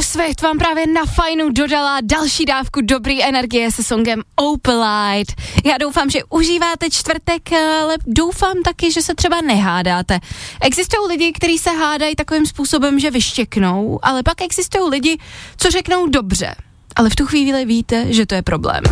Taylor Swift vám právě na fajnu dodala další dávku dobrý energie se songem Opalite. Já doufám, že užíváte čtvrtek, ale doufám taky, že se třeba nehádáte. Existují lidi, kteří se hádají takovým způsobem, že vyštěknou, ale pak existují lidi, co řeknou dobře. Ale v tu chvíli víte, že to je problém.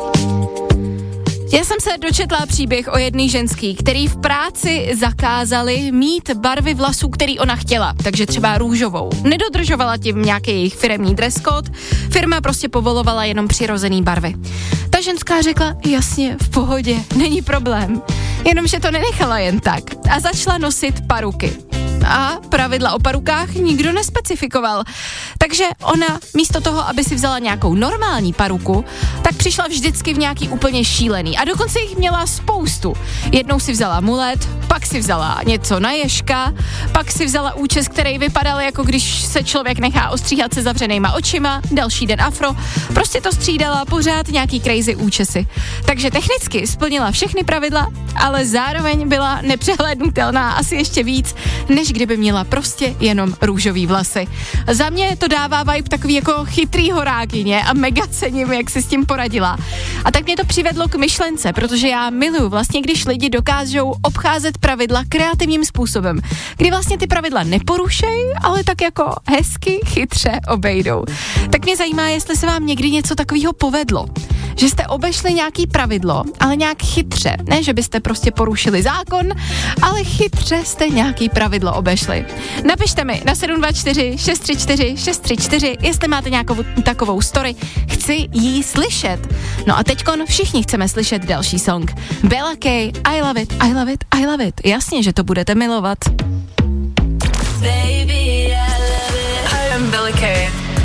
Já jsem se dočetla příběh o jedné ženský, který v práci zakázali mít barvy vlasů, který ona chtěla, takže třeba růžovou. Nedodržovala tím nějaký jejich firemní dress code, firma prostě povolovala jenom přirozený barvy. Ta ženská řekla, jasně, v pohodě, není problém. Jenomže to nenechala jen tak a začala nosit paruky. A pravidla o parukách nikdo nespecifikoval. Takže ona místo toho, aby si vzala nějakou normální paruku, tak přišla vždycky v nějaký úplně šílený. A dokonce jich měla spoustu. Jednou si vzala mulet, pak si vzala něco na ježka, pak si vzala účes, který vypadal jako když se člověk nechá ostříhat se zavřenýma očima, další den afro. Prostě to střídala pořád nějaký crazy účesy. Takže technicky splnila všechny pravidla, ale zároveň byla nepřehlédnutelná asi ještě víc, než kdyby měla prostě jenom růžový vlasy. Za mě to dává vibe takový jako chytrý horákyně a mega cením, jak si s tím poradila. A tak mě to přivedlo k myšlence, protože já miluju vlastně, když lidi dokážou obcházet pravidla kreativním způsobem, kdy vlastně ty pravidla neporušejí, ale tak jako hezky, chytře obejdou. Tak mě zajímá, jestli se vám někdy něco takového povedlo. Že jste obešli nějaký pravidlo, ale nějak chytře. Ne, že byste prostě porušili zákon, ale chytře jste nějaký pravidlo obešli. Napište mi na 724 634 634, jestli máte nějakou takovou story. Chci jí slyšet. No a teďkon všichni chceme slyšet další song. Bella K, I love it, I love it, I love it. Jasně, že to budete milovat.